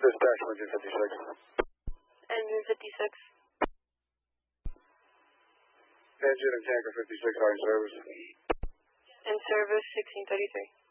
Dispatch engine 56. Engine 56. Engine and tanker 56 are in service. In service 1633.